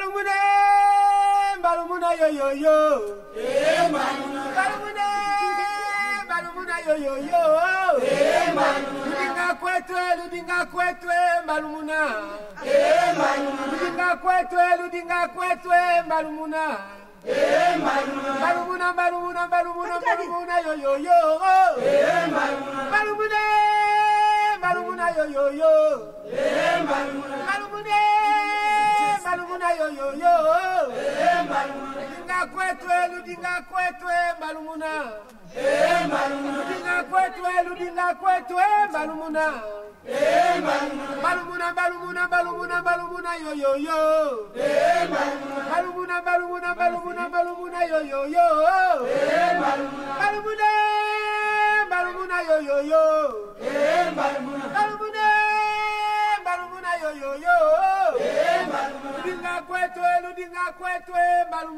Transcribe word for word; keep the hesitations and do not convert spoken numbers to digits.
Mbalumune, Mbalumuna yo yo yo. Eh Mbalumuna. Mbalumune, Mbalumuna yo yo yo. Eh Mbalumuna. Ludinga kwetwe, ludinga kwetwe, Mbalumuna. Eh Mbalumuna. Ludinga kwetwe, ludinga kwetwe, Mbalumuna. Eh Mbalumuna. Mbalumuna, Mbalumuna, Mbalumuna, Mbalumuna yo yo yo. Eh Mbalumuna. Mbalumune, Mbalumuna yo yo yo. Eh Mbalumuna. Mbalumune, Mbalumuna yo yo yo. Eh Mbalumuna. Ludinga kwetwe, ludinga kwetwe, Mbalumuna. Eh Mbalumuna. Ludinga kwetwe, ludinga kwetwe, Mbalumuna. Eh Mbalumuna. Mbalumuna, Mbalumuna, Mbalumuna, Mbalumuna yo yo yo. Eh Mbalumuna. Mbalumuna, Mbalumuna, Mbalumuna, Mbalumuna yo yo yo. Eh Mbalumuna. Mbalumune, Mbalumuna yo yo yo. Eh Mbalumuna. Mbalumune, Mbalumuna yo yo yo. Eh Mbalumuna. Ludinga kwetwe, ludinga kwetwe, Mbalumuna.